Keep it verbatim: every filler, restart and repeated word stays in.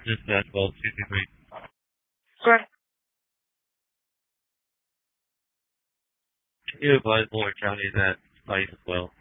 Dispatch twelve two two three. Correct. Can you advise Moore County that site as well?